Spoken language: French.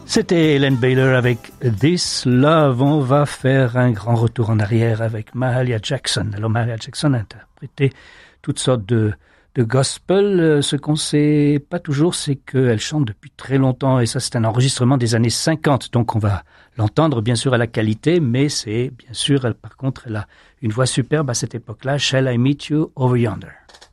C'était Helen Baylor avec This Love. On va faire un grand retour en arrière avec Mahalia Jackson. Alors Mahalia Jackson a interprété toutes sortes de gospel. Ce qu'on sait pas toujours, c'est qu'elle chante depuis très longtemps. Et ça, c'est un enregistrement des années 50. Donc on va l'entendre bien sûr à la qualité, mais c'est bien sûr, par contre, elle a une voix superbe à cette époque-là. Shall I Meet You Over Yonder?